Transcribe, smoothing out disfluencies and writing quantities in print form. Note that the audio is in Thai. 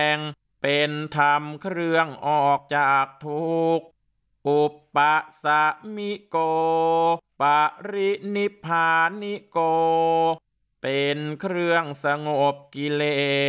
งเป็นธรรมเครื่องออกจากทุกข์อุปปสมิโกปรินิพพานิโกเป็นเครื่องสงบกิเลส